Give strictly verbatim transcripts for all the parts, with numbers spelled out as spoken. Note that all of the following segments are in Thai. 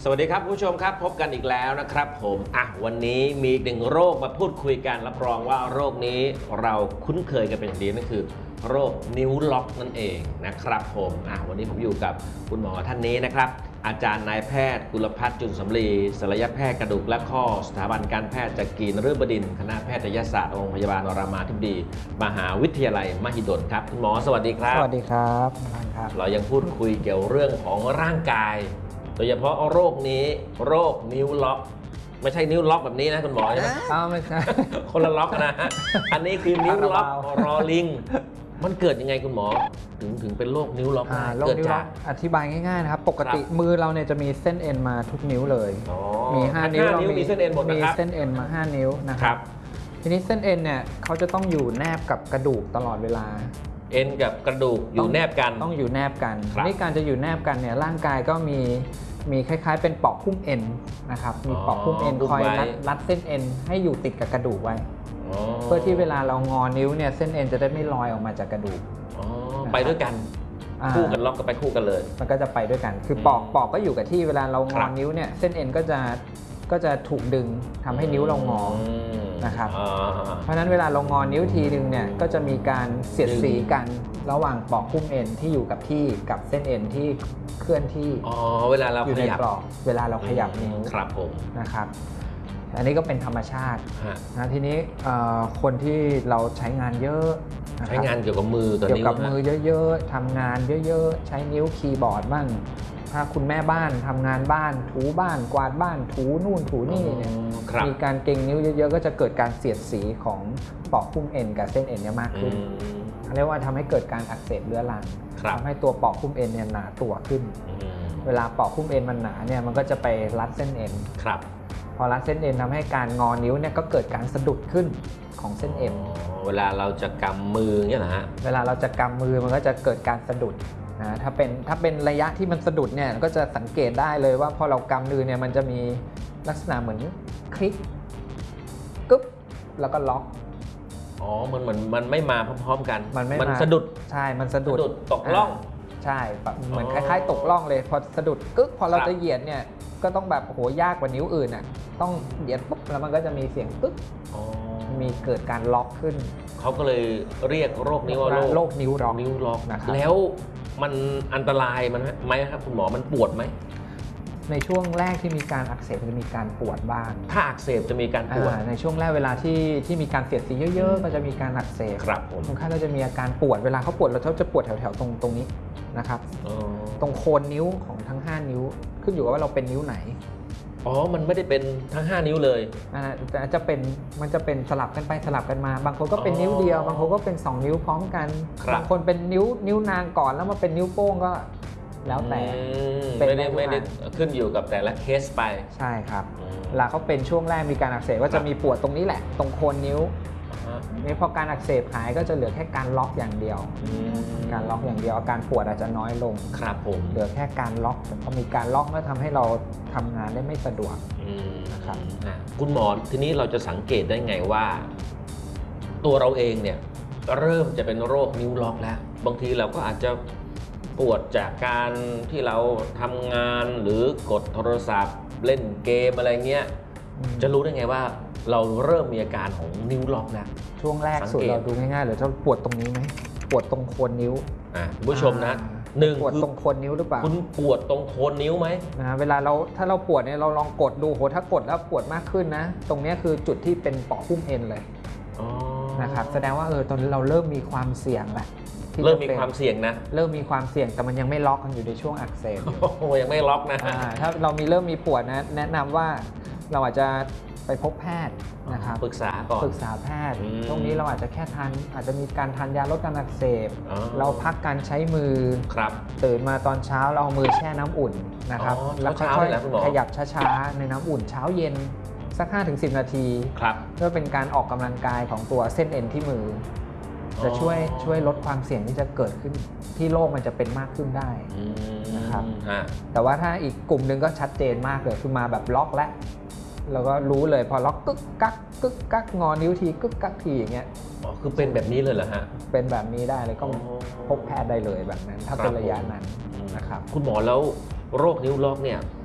วัสดีครับผู้ชมครับพบกันอีกแล้วนะครับผมอ่ะวันนี้มีอีกหนึ่งโรคมาพูดคุยกันรับรองว่าโรคนี้เราคุ้นเคยกันเป็นอย่างดีนั่นคือโรคนิ้วล็อกนั่นเองนะครับผมอ่ะวันนี้ผมอยู่กับคุณหมอท่านนี้นะครับอาจารย์นายแพทย์กุลพัฒน์จุนสำลีศัลยแพทย์กระดูกและข้อสถาบันการแพทย์จักรีนฤบดินทร์คณะแพทยศาสตร์โรงพยาบาลรามาธิบดีมหาวิทยาลัยมหิดลครับคุณหมอสวัสดีครับสวัสดีครับครับเรายังพูดคุยเกี่ยวเรื่องของร่างกายโดยเฉพาะโรคนี้โรคนิ้วล็อกไม่ใช่นิ้วล็อกแบบนี้นะคุณหมอใช่ไหมอ้าวไม่ใช่คนละล็อกนะฮะอันนี้คือนิ้วล็อกรอลิงมันเกิดยังไงคุณหมอถึงถึงเป็นโรคนิ้วล็อกได้เกิดจากอธิบายง่ายๆนะครับปกติมือเราเนี่ยจะมีเส้นเอ็นมาทุกนิ้วเลยมีห้านิ้วเรามีเส้นเอ็นหมดนะครับมีเส้นเอ็นมาห้านิ้วนะครับทีนี้เส้นเอ็นเนี่ยเขาจะต้องอยู่แนบกับกระดูกตลอดเวลาเอ็นกับกระดูกอยู่แนบกันต้องอยู่แนบกันนี่การจะอยู่แนบกันเนี่ยร่างกายก็มีมีคล้ายๆเป็นปอกหุ้มเอ็นนะครับมีปอกหุ้มเอ็นคอยรัดรัดเส้นเอ็นให้อยู่ติดกับกระดูกไว้เพื่อที่เวลาเรางอนิ้วเนี่ยเส้นเอ็นจะได้ไม่ลอยออกมาจากกระดูกไปด้วยกันคู่กันล็อกก็ไปคู่กันเลยมันก็จะไปด้วยกันคือปอกปอกก็อยู่กับที่เวลาเรางอนิ้วเนี่ยเส้นเอ็นก็จะก็จะถูกดึงทำให้นิ้วเรางอนะครับเพราะฉะนั้นเวลาเรางอนิ้วทีนึงเนี่ยก็จะมีการเสียดสีกันระหว่างปอกหุ้มเอ็นที่อยู่กับที่กับเส้นเอ็นที่เคลื่อนที่อ๋อเวลาเราขยับเวลาเราขยับนิ้วครับผมนะครับอันนี้ก็เป็นธรรมชาตินะทีนี้คนที่เราใช้งานเยอะใช้งานเกี่ยวกับมือเกี่ยวกับมือเยอะๆทำงานเยอะๆใช้นิ้วคีย์บอร์ดบ้างถ้าคุณแม่บ้านทำงานบ้านถูบ้านกวาดบ้านถูนู่นถูนี่เนี่ยมีการเก่งนิ้วเยอะๆก็จะเกิดการเสียดสีของปอกหุ้มเอ็นกับเส้นเอ็นเนี่ยมากขึ้นเรียกว่าทำให้เกิดการอักเสบเรื้อรังทำให้ตัวปอกหุ้มเอ็นเนี่ยหนาตัวขึ้นเวลาปอกหุ้มเอ็นมันหนาเนี่ยมันก็จะไปรัดเส้นเอ็นพอรัดเส้นเอ็นทำให้การงอนิ้วเนี่ยก็เกิดการสะดุดขึ้นของเส้นเอ็นเวลาเราจะกำมือเนี่ยนะฮะเวลาเราจะกำมือมันก็จะเกิดการสะดุดนะถ้าเป็นถ้าเป็นระยะที่มันสะดุดเนี่ยก็จะสังเกตได้เลยว่าพอเรากำมือเนี่ยมันจะมีลักษณะเหมือนคลิกกึ๊บแล้วก็ล็อกอ๋อมันเหมือนมันไม่มาพร้อมๆกันมันไม่มันสะดุดใช่มันสะดุดตกล่องใช่เหมือนคล้ายๆตกล่องเลยพอสะดุดกึ๊บพอเราจะเหยียดเนี่ยก็ต้องแบบโอ้โหยากกว่านิ้วอื่นอ่ะต้องเหยียดปุ๊บแล้วมันก็จะมีเสียงกึ๊บมีเกิดการล็อกขึ้นเขาก็เลยเรียกโรคนี้ว่าโรคนิ้วล็อกนิ้วล็อกนะครับแล้วมันอันตรายมันไหมครับคุณหมอมันปวดไหมในช่วงแรกที่มีการอักเสบจะมีการปวดบ้างถ้าอักเสบจะมีการปวดในช่วงแรกเวลาที่ที่มีการเสียดสีเยอะๆก็จะมีการอักเสบครับผมบางครั้งเราจะมีอาการปวดเวลาเขาปวดเราเขาจะปวดแถวๆตรงตรงนี้นะครับตรงโคนนิ้วของทั้งห้านิ้วขึ้นอยู่กับว่าเราเป็นนิ้วไหนอ๋อมันไม่ได้เป็นทั้งห้านิ้วเลยแต่จะเป็นมันจะเป็นสลับกันไปสลับกันมาบางคนก็เป็นนิ้วเดียวบางคนก็เป็นสองนิ้วพร้อมกันบางคนเป็นนิ้วนิ้วนางก่อนแล้วมาเป็นนิ้วโป้งก็แล้วแต่ไม่ได้ไม่ได้ขึ้นอยู่กับแต่ละเคสไปใช่ครับเวลาเขาเป็นช่วงแรกมีการอักเสบก็จะมีปวดตรงนี้แหละตรงโคนนิ้วนี่พอการอักเสบหายก็จะเหลือแค่การล็อกอย่างเดียวการล็อกอย่างเดียวอาการปวดอาจจะน้อยลงครับผมเหลือแค่การล็อกพอมีการล็อกก็ทำให้เราทำงานได้ไม่สะดวกนะครับคุณหมอทีนี้เราจะสังเกตได้ไงว่าตัวเราเองเนี่ยเริ่มจะเป็นโรคนิ้วล็อกแล้วบางทีเราก็อาจจะปวดจากการที่เราทำงานหรือกดโทรศัพท์เล่นเกมอะไรเงี้ยจะรู้ได้ไงว่าเราเริ่มมีอาการของนิ้วล็อกแล้วช่วงแรกสุดเราดูง่ายๆเลยจะปวดตรงนี้ไหมปวดตรงโคนนิ้วอ่าผู้ชมนะหนึ่งปวดตรงโคนนิ้วหรือเปล่าคุณปวดตรงโคนนิ้วไหมนะเวลาเราถ้าเราปวดเนี่ยเราลองกดดูโหถ้ากดแล้วปวดมากขึ้นนะตรงนี้คือจุดที่เป็นปอกหุ้มเอ็นเลยนะครับแสดงว่าเออตอนนี้เราเริ่มมีความเสี่ยงแล้วเริ่มมีความเสี่ยงนะเริ่มมีความเสี่ยงแต่มันยังไม่ล็อกกันอยู่ในช่วงอักเสบโอ้ยังไม่ล็อกนะถ้าเรามีเริ่มมีปวดนะแนะนำว่าเราอาจจะไปพบแพทย์นะครับปรึกษาก่อนปรึกษาแพทย์ตรงนี้เราอาจจะแค่ทานอาจจะมีการทานยาลดการอักเสบเราพักการใช้มือครับตื่นมาตอนเช้าเราเอามือแช่น้ำอุ่นนะครับแล้วค่อยๆขยับช้าๆในน้ำอุ่นเช้าเย็นสัก ห้าถึงสิบ นาทีเพื่อเป็นการออกกำลังกายของตัวเส้นเอ็นที่มือจะช่วยช่วยลดความเสี่ยงที่จะเกิดขึ้นที่โรคมันจะเป็นมากขึ้นได้นะครับแต่ว่าถ้าอีกกลุ่มหนึ่งก็ชัดเจนมากเลยคือมาแบบล็อกแล้วเราก็รู้เลยพอล็อกกึกกักกึกกักงอนิ้วทีกึกกักทีอย่างเงี้ยอ๋อคือเป็นแบบนี้เลยเหรอฮะเป็นแบบนี้ได้เลยก็พบแพทย์ได้เลยแบบนั้นถ้าเป็นระยะนั้นนะครับคุณหมอแล้วโรคนิ้วล็อกเนี่ย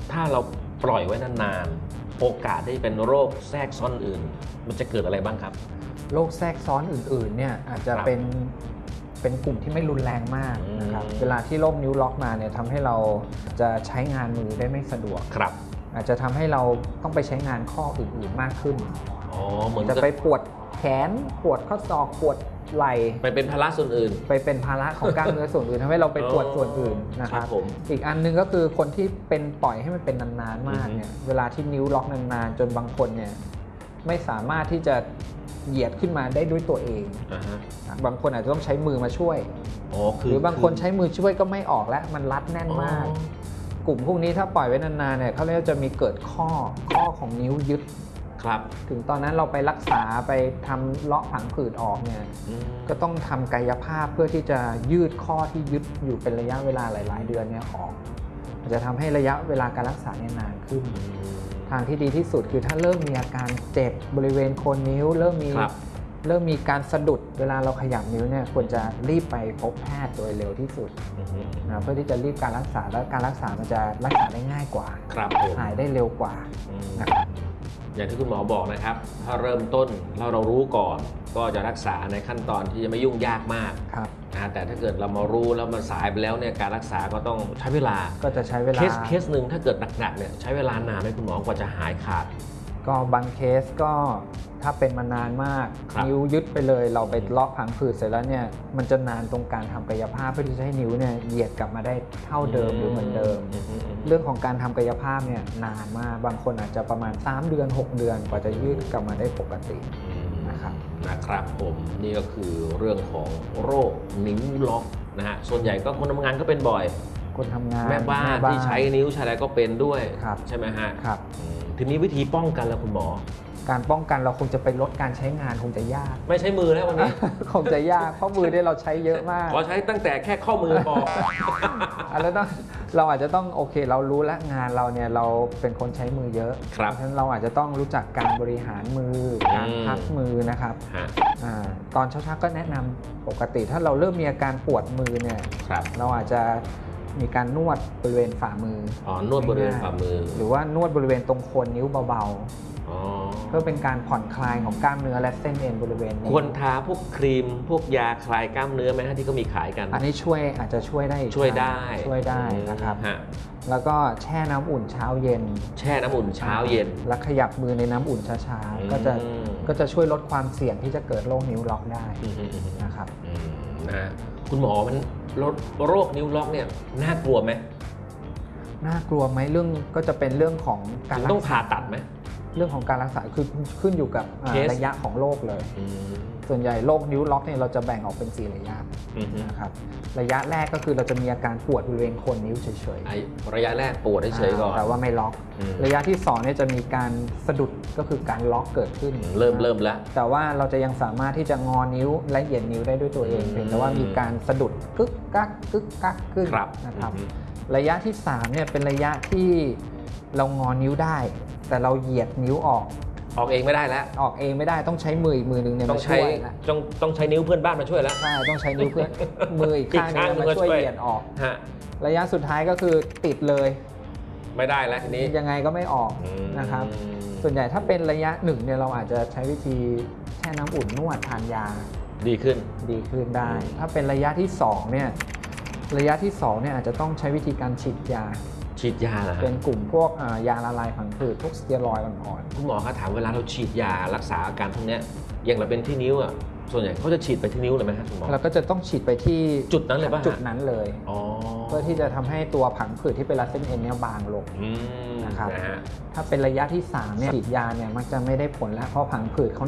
ถ้าเราปล่อยไว้นานๆโอกาสที่เป็นโรคแทรกซ้อนอื่น มันจะเกิดอะไรบ้างครับโรคแทรกซ้อนอื่นๆเนี่ยอาจจะเป็นเป็นกลุ่มที่ไม่รุนแรงมากนะครับเวลาที่โรคนิ้วล็อกมาเนี่ยทำให้เราจะใช้งานมือได้ไม่สะดวกครับอาจจะทำให้เราต้องไปใช้งานข้ออื่นๆมากขึ้นอ๋อเหมือนจะไปปวดแขนปวดข้อศอกปวดไหล่ไปเป็นภาระส่วนอื่นไปเป็นภาระของกล้ามเนื้อส่วนอื่นทำให้เราไปปวดส่วนอื่นนะครับอีกอันนึงก็คือคนที่เป็นปล่อยให้มันเป็นนานๆมากเนี่ยเวลาที่นิ้วล็อกนานๆจนบางคนเนี่ยไม่สามารถที่จะเหยียดขึ้นมาได้ด้วยตัวเองบางคนอาจจะต้องใช้มือมาช่วยหรือบางคนใช้มือช่วยก็ไม่ออกแล้วมันรัดแน่นมากกลุ่มพวกนี้ถ้าปล่อยไว้นานๆเนี่ยเขาเรียกจะมีเกิดข้อข้อของนิ้วยึดครับถึงตอนนั้นเราไปรักษาไปทำเลาะผังผืดออกเนี่ยก็ต้องทำกายภาพเพื่อที่จะยืดข้อที่ยึดอยู่เป็นระยะเวลาหลายๆเดือนเนี่ยออกจะทำให้ระยะเวลาการรักษาเนี่ยนานขึ้นทางที่ดีที่สุดคือถ้าเริ่มมีอาการเจ็บบริเวณโคนนิ้วเริ่มมีเริ่มมีการสะดุดเวลาเราขยับนิ้วเนี่ยควรจะรีบไปพบแพทย์โดยเร็วที่สุดนะเพื่อที่จะรีบการรักษาและการรักษามันจะรักษาได้ง่ายกว่าหายได้เร็วกว่านะครับอย่างที่คุณหมอบอกนะครับถ้าเริ่มต้นเราเรารู้ก่อนก็จะรักษาในขั้นตอนที่จะไม่ยุ่งยากมากนะแต่ถ้าเกิดเรามารู้แล้วมันสายไปแล้วเนี่ยการรักษาก็ต้องใช้เวลาก็จะใช้เวลาเคสเคสหนึ่งถ้าเกิดหนักๆเนี่ยใช้เวลานานไหมคุณหมอกว่าจะหายขาดก็บางเคสก็ถ้าเป็นมานานมากนิ้วยึดไปเลยเราไปเลาะผังผืดเสร็จแล้วเนี่ยมันจะนานตรงการทำกายภาพเพื่อที่จะให้นิ้วเนี่ยเหยียดกลับมาได้เท่าเดิมหรือเหมือนเดิมเรื่องของการทำกายภาพเนี่ยนานมากบางคนอาจจะประมาณสามเดือนหกเดือนกว่าจะยืดกลับมาได้ปกตินะครับนะครับผมนี่ก็คือเรื่องของโรคนิ้วล็อกนะฮะส่วนใหญ่ก็คนทำงานก็เป็นบ่อยคนทำงานแม่บ้านที่ใช้นิ้วใช้อะไรก็เป็นด้วยใช่ไหมฮะครับทีนี้วิธีป้องกันแล้วคุณหมอการป้องกันเราคงจะไปลดการใช้งานคงจะยากไม่ใช้มือแล้ววันนี้คงจะยากเพราะมือได้เราใช้เยอะมากขอใช้ตั้งแต่แค่ข้อมือพอแล้วต้องเราอาจจะต้องโอเคเรารู้แล้วงานเราเนี่ยเราเป็นคนใช้มือเยอะเพราะฉะนั้นเราอาจจะต้องรู้จักการบริหารมือการพักมือนะครับตอนเช้าๆก็แนะนำปกติถ้าเราเริ่มมีอาการปวดมือเนี่ยเราอาจจะมีการนวดบริเวณฝ่ามืออ๋อนวดบริเวณฝ่ามือหรือว่านวดบริเวณตรงโคนนิ้วเบาๆเพื่อเป็นการผ่อนคลายของกล้ามเนื้อและเส้นเอ็นบริเวณนี้ควรทาพวกครีมพวกยาคลายกล้ามเนื้อไหมฮะที่ก็มีขายกันอันนี้ช่วยอาจจะช่วยได้ช่วยได้ช่วยได้นะครับแล้วก็แช่น้ำอุ่นเช้าเย็นแช่น้ำอุ่นเช้าเย็นแล้วขยับมือในน้ำอุ่นช้าๆก็จะก็จะช่วยลดความเสี่ยงที่จะเกิดโรคนิ้วล็อกได้นะครับนะคุณหมอมันโรคนิ้วล็อกเนี่ยน่ากลัวไหมน่ากลัวไหมเรื่องก็จะเป็นเรื่องของการต้องผ่าตัดไหมเรื่องของการรักษาคือขึ้นอยู่กับระยะของโรคเลยส่วนใหญ่โรคนิ้วล็อกเนี่ยเราจะแบ่งออกเป็นสี่ระยะนะครับระยะแรกก็คือเราจะมีอาการปวดบริเวณโคนนิ้วเฉยๆระยะแรกปวดเฉยๆก่อนแต่ว่าไม่ล็อกระยะที่สองเนี่ยจะมีการสะดุดก็คือการล็อกเกิดขึ้นเริ่มเริ่มแล้วแต่ว่าเราจะยังสามารถที่จะงอนิ้วและเหยียดนิ้วได้ด้วยตัวเองเพียงแต่ว่ามีการสะดุดกึกกักกึกกักขึ้นนะครับระยะที่สามเนี่ยเป็นระยะที่เรางอนิ้วได้แต่เราเหยียดนิ้วออกออกเองไม่ได้แล้วออกเองไม่ได้ต้องใช้มืออีกมือหนึ่งเนี่ยมาช่วยแล้วต้องต้องใช้นิ้วเพื่อนบ้านมาช่วยแล้วใช่ต้องใช้นิ้วเพื่อนมืออีกข้างนึงมาช่วยเหยียดออกระยะสุดท้ายก็คือติดเลยไม่ได้แล้วทีนี้ยังไงก็ไม่ออกนะครับส่วนใหญ่ถ้าเป็นระยะหนึ่งเนี่ยเราอาจจะใช้วิธีแช่น้ำอุ่นนวดทานยาดีขึ้นดีขึ้นได้ถ้าเป็นระยะที่สองเนี่ยระยะที่สองเนี่ยอาจจะต้องใช้วิธีการฉีดยาฉีดยาเหรอเป็นกลุ่มพวกยาละลายผังผืดพวกสเตียรอยด์อ่อนๆคุณหมอคะถามเวลาเราฉีดยารักษาอาการพวกนี้อย่างเราเป็นที่นิ้วอ่ะส่วนใหญ่เขาจะฉีดไปที่นิ้วเลยไหมครับคุณหมอเราก็จะต้องฉีดไปที่จุดนั้นเลยป่ะจุดนั้นเลยเพื่อที่จะทำให้ตัวผังผืดที่เป็นรัดเส้นเอ็นเนี่ยบางลงนะครับถ้าเป็นระยะที่สามเนี่ยฉีดยาเนี่ยมักจะไม่ได้ผลแล้วเพราะผังผืดเขา